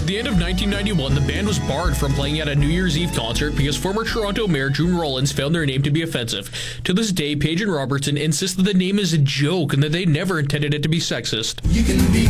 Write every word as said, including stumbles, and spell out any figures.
At the end of nineteen ninety-one, the band was barred from playing at a New Year's Eve concert because former Toronto Mayor June Rollins found their name to be offensive. To this day, Page and Robertson insist that the name is a joke and that they never intended it to be sexist. You can be